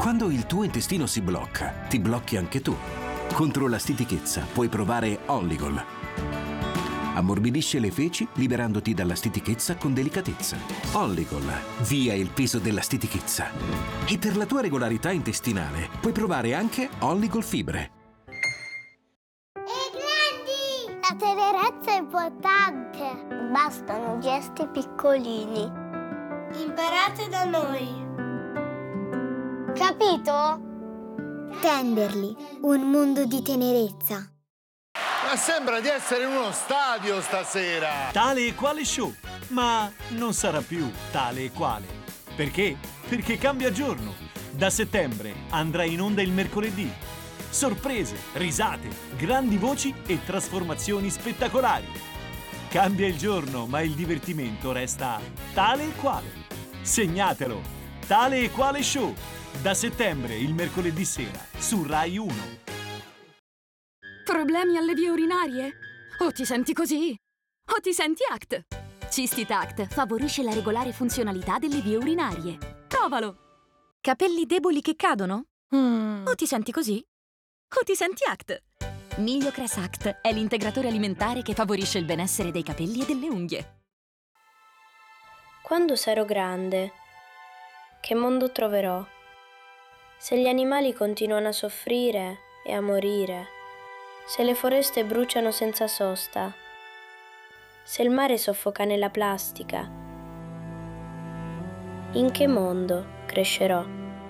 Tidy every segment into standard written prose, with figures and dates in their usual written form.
Quando il tuo intestino si blocca, ti blocchi anche tu. Contro la stitichezza puoi provare Olligol. Ammorbidisce le feci liberandoti dalla stitichezza con delicatezza. Olligol, via il peso della stitichezza. E per la tua regolarità intestinale puoi provare anche Olligol Fibre. Grandi! La tenerezza è importante. Bastano gesti piccolini. Imparate da noi. Capito? Tenderli, un mondo di tenerezza. Ma sembra di essere in uno stadio stasera. Tale e quale show, ma non sarà più tale e quale. Perché? Perché cambia giorno. Da settembre andrà in onda il mercoledì. Sorprese, risate, grandi voci e trasformazioni spettacolari. Cambia il giorno, ma il divertimento resta tale e quale. Segnatelo! Tale e quale show. Da settembre, il mercoledì sera, su Rai 1. Problemi alle vie urinarie? O ti senti così? O ti senti ACT? Cistitact favorisce la regolare funzionalità delle vie urinarie. Provalo! Capelli deboli che cadono? O ti senti così? O ti senti ACT? Migliocress Act è l'integratore alimentare che favorisce il benessere dei capelli e delle unghie. Quando sarò grande, che mondo troverò? Se gli animali continuano a soffrire e a morire, se le foreste bruciano senza sosta, se il mare soffoca nella plastica, in che mondo crescerò?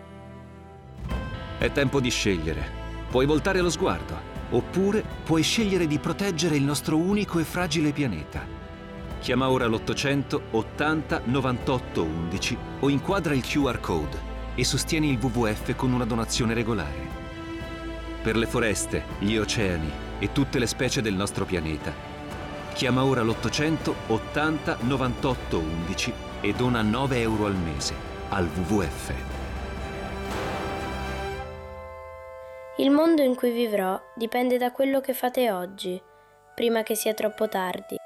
È tempo di scegliere. Puoi voltare lo sguardo, oppure puoi scegliere di proteggere il nostro unico e fragile pianeta. Chiama ora l'800 80 98 11 o inquadra il QR code e sostieni il WWF con una donazione regolare. Per le foreste, gli oceani e tutte le specie del nostro pianeta, chiama ora l'800 80 98 11 e dona 9 euro al mese al WWF. Il mondo in cui vivrò dipende da quello che fate oggi, prima che sia troppo tardi.